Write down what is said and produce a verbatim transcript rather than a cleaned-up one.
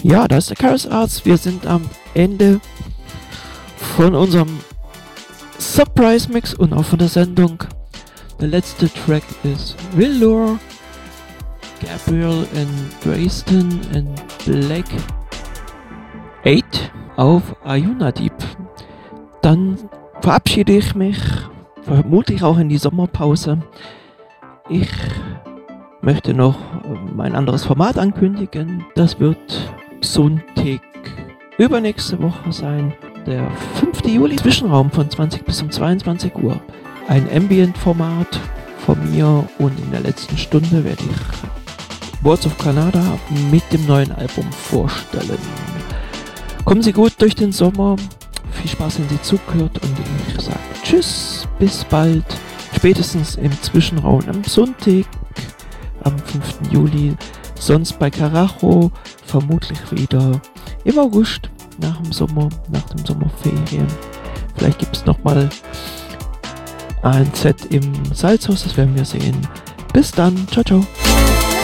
Ja, da ist der Chaos Arts. Wir sind am Ende von unserem Surprise Mix und auch von der Sendung. Der letzte Track ist Willor, Gabriel and Dresden and Black Eight auf Ayuna Deep. Dann verabschiede ich mich, vermutlich auch in die Sommerpause. Ich möchte noch mein anderes Format ankündigen. Das wird Sonntag übernächste Woche sein, der fünfte Juli, Zwischenraum von zwanzig bis um zweiundzwanzig Uhr. Ein Ambient-Format von mir und in der letzten Stunde werde ich Words of Canada mit dem neuen Album vorstellen. Kommen Sie gut durch den Sommer, viel Spaß, wenn Sie zugehört und ich sage Tschüss, bis bald, spätestens im Zwischenraum am Sonntag, am fünften Juli, sonst bei Karacho, vermutlich wieder im August, nach dem Sommer, nach dem Sommerferien. Vielleicht gibt es nochmal ein Set im Salzhaus, das werden wir sehen. Bis dann, ciao, ciao.